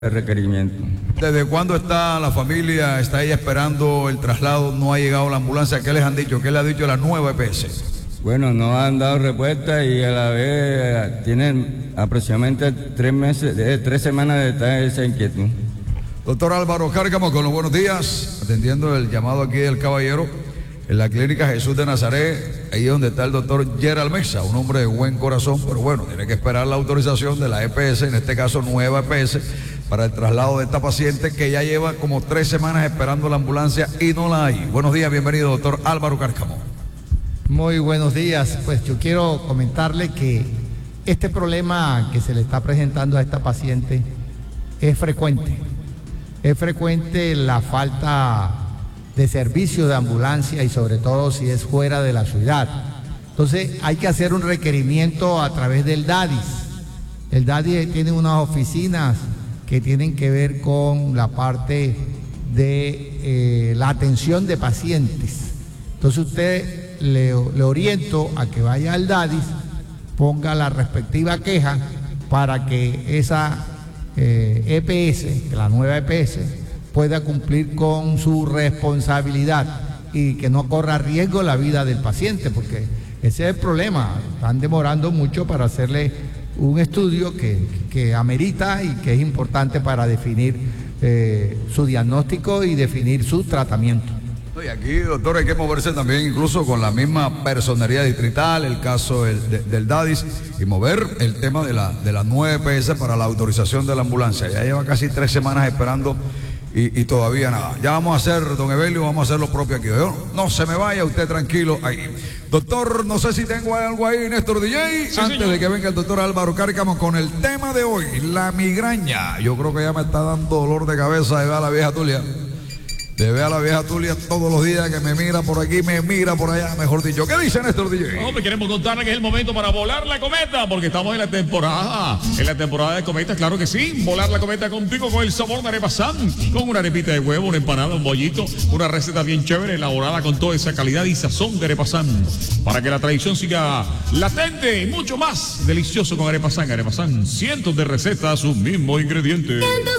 el requerimiento. ¿Desde cuándo está la familia, está ella esperando el traslado? ¿No ha llegado la ambulancia? ¿Qué les han dicho? ¿Qué le ha dicho la nueva EPS? Bueno, no han dado respuesta y a la vez tienen aproximadamente 3 meses, 3 semanas de estar en esa inquietud. Doctor Álvaro Cárcamo, con los buenos días, atendiendo el llamado aquí del caballero en la clínica Jesús de Nazaret, ahí donde está el doctor Gerald Mesa, un hombre de buen corazón, pero bueno, tiene que esperar la autorización de la EPS, en este caso nueva EPS, para el traslado de esta paciente que ya lleva como 3 semanas esperando la ambulancia y no la hay. Buenos días, bienvenido, doctor Álvaro Cárcamo. Muy buenos días. Pues yo quiero comentarle que este problema que se le está presentando a esta paciente es frecuente. Es frecuente la falta de servicio de ambulancia y sobre todo si es fuera de la ciudad. Entonces hay que hacer un requerimiento a través del DADIS. El DADIS tiene unas oficinas que tienen que ver con la parte de la atención de pacientes. Entonces usted le oriento a que vaya al DADIS, ponga la respectiva queja para que esa EPS, la nueva EPS, pueda cumplir con su responsabilidad y que no corra riesgo la vida del paciente, porque ese es el problema. Están demorando mucho para hacerle un estudio que amerita y que es importante para definir su diagnóstico y definir su tratamiento. Y aquí, doctor, hay que moverse también incluso con la misma personería distrital, el caso del DADIS, y mover el tema de la nueva EPS para la autorización de la ambulancia. Ya lleva casi 3 semanas esperando y todavía nada. Ya vamos a hacer, don Evelio, vamos a hacer lo propio aquí. No se me vaya, usted tranquilo ahí. Doctor, no sé si tengo algo ahí, Néstor DJ, sí, antes señor, de que venga el doctor Álvaro Cárcamo con el tema de hoy, la migraña. Yo creo que ya me está dando dolor de cabeza de ver a la vieja Tulia. De ver a la vieja Tulia todos los días que me mira por aquí, me mira por allá, mejor dicho. ¿Qué dice Néstor DJ? Hombre, queremos contarle que es el momento para volar la cometa, porque estamos en la temporada de cometas, claro que sí. Volar la cometa contigo con el sabor de Arepa San, con una arepita de huevo, una empanada, un bollito, una receta bien chévere, elaborada con toda esa calidad y sazón de Arepa San, para que la tradición siga latente y mucho más delicioso con Arepa San. Arepa San, cientos de recetas, sus mismos ingredientes.